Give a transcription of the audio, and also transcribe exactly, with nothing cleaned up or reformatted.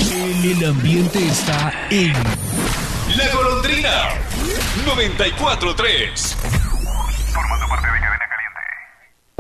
El ambiente está en La Golondrina noventa y cuatro tres.